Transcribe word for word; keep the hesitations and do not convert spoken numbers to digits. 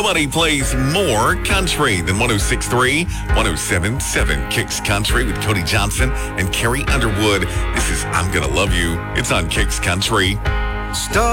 Nobody plays more country than one oh six point three, one oh seven point seven Kicks Country with Cody Johnson and Carrie Underwood. This is I'm Gonna Love You. It's on Kicks Country. Stop.